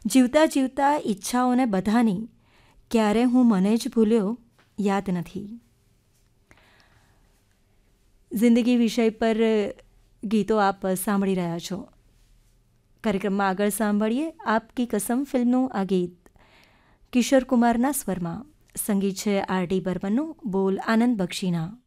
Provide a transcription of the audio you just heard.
જીવતા જીવતા ઈચ્છાઓને બધાની ક્યારે હું મને જ ભૂલ્યો યાદ નથી. જિંદગી વિષય પર ગીતો આપ સાંભળી રહ્યા છો. કાર્યક્રમમાં આગળ સાંભળીએ આપ કી કસમ ફિલ્મનું આ ગીત કિશોર કુમારના સ્વરમાં. સંગીત છે આર ડી બર્મનનું, બોલ આનંદ બક્ષીના.